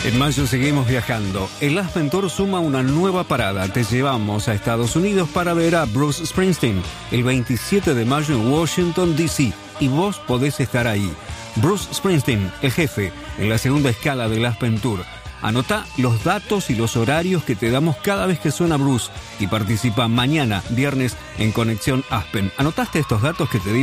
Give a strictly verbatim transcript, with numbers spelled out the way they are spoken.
En mayo seguimos viajando. El Aspen Tour suma una nueva parada. Te llevamos a Estados Unidos para ver a Bruce Springsteen el veintisiete de mayo en Washington, D C Y vos podés estar ahí. Bruce Springsteen, el jefe, en la segunda escala del Aspen Tour. Anota los datos y los horarios que te damos cada vez que suena Bruce y participa mañana, viernes, en Conexión Aspen. ¿Anotaste estos datos que te di?